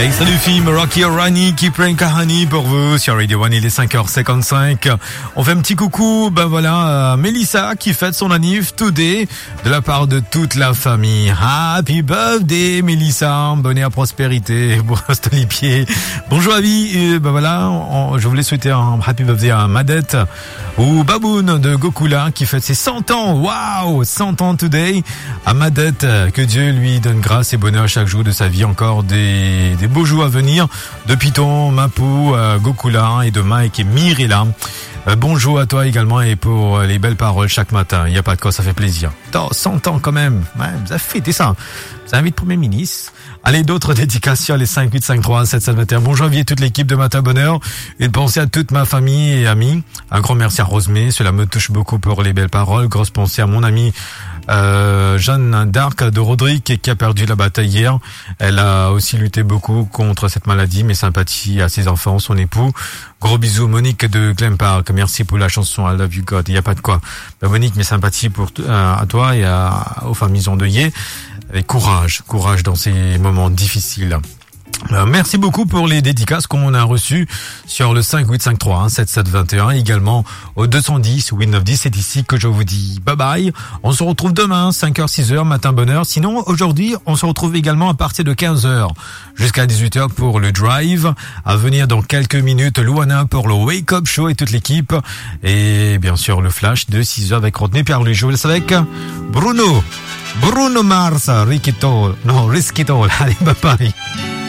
Extrait du film Rocky Rani qui prend Kahani pour vous sur Radio One, il est 5h55. On fait un petit coucou, à Mélissa qui fête son anniv today de la part de toute la famille. Happy birthday Mélissa, bonheur, prospérité, brosse les pieds. Bonjour Avi, je voulais souhaiter un happy birthday à Madette ou Baboun de Gokula qui fête ses 100 ans. Waouh, 100 ans today. À Madette, que Dieu lui donne grâce et bonheur chaque jour de sa vie, encore des beaux jours à venir de Python, Mapou, Gokula et de Mike et Mirilla. Bonjour à toi également et pour les belles paroles chaque matin. Il n'y a pas de quoi, ça fait plaisir. 100 ans quand même. Ouais, vous avez fêté ça. Vous invite Premier ministre. Allez, d'autres dédications, les 5853-7721. Bonjour à toute l'équipe de Matin Bonheur. Une pensée à toute ma famille et amis. Un grand merci à Rosemée. Cela me touche beaucoup pour les belles paroles. Grosse pensée à mon ami Jeanne d'Arc de Rodrigue qui a perdu la bataille hier. Elle a aussi lutté beaucoup contre cette maladie. Mes sympathies à ses enfants, son époux. Gros bisous Monique de Glen Park. Merci pour la chanson I Love You God. Il n'y a pas de quoi. Monique, mes sympathies à toi et aux familles endeuillées. Et courage dans ces moments difficiles. Merci beaucoup pour les dédicaces qu'on a reçues sur le 5853-7721, également au 210-8910. C'est ici que je vous dis bye bye. On se retrouve demain, 5h, 6h, matin bonheur. Sinon, aujourd'hui, on se retrouve également à partir de 15h jusqu'à 18h pour le drive. À venir dans quelques minutes, Luana pour le Wake Up Show et toute l'équipe. Et bien sûr, le flash de 6h avec Rodney Pierre-Louis. Je vous laisse avec Bruno Mars, Risquito. Allez, bye bye.